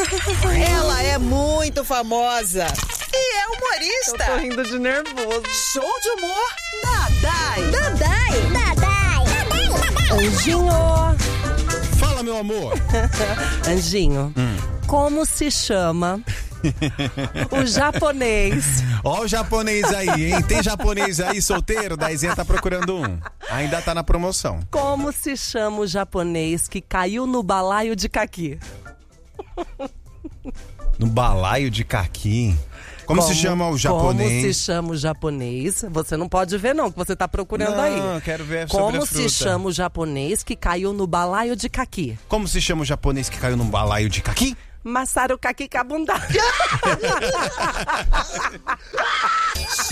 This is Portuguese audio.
Ela é muito famosa e é humorista. Eu tô rindo de nervoso. Show de humor, Dadai. Anjinho. Fala, meu amor. Anjinho, como se chama o japonês? Ó o japonês aí, hein? Tem japonês aí solteiro? Daizinha tá procurando um. Ainda tá na promoção. Como se chama o japonês que caiu no balaio de caqui? No balaio de caqui. Como se chama o japonês? Como se chama o japonês? Você não pode ver não, que você tá procurando aí. Não, quero ver sobre a Como fruta. se chama o japonês que caiu no balaio de caqui? Como se chama o japonês que caiu num balaio de caqui? Masaru Kaki Kabunda.